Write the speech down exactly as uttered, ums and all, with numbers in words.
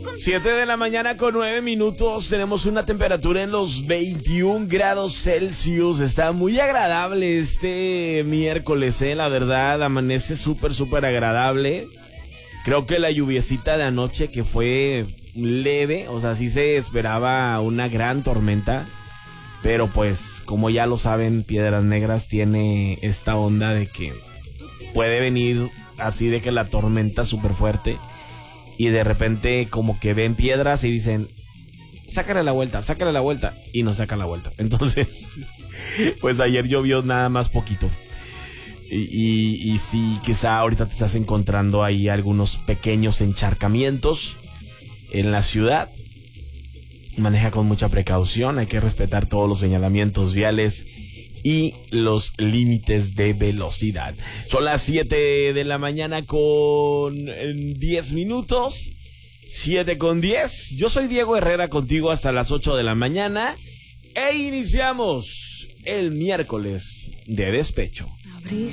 siete de la mañana con nueve minutos. Tenemos una temperatura en los veintiún grados Celsius. Está muy agradable este miércoles, eh. La verdad, amanece súper, súper agradable. Creo que la lluviecita de anoche, que fue leve, o sea, sí se esperaba una gran tormenta. Pero pues, como ya lo saben, Piedras Negras tiene esta onda de que puede venir así de que la tormenta súper fuerte. Y de repente como que ven piedras y dicen, sácale la vuelta, sácale la vuelta. Y no sacan la vuelta. Entonces, pues ayer llovió nada más poquito. Y, y, y sí, quizá ahorita te estás encontrando ahí algunos pequeños encharcamientos en la ciudad. Maneja con mucha precaución, hay que respetar todos los señalamientos viales y los límites de velocidad. Son las siete de la mañana con diez minutos. siete con diez. Yo soy Diego Herrera, contigo hasta las ocho de la mañana. E iniciamos el miércoles de despecho.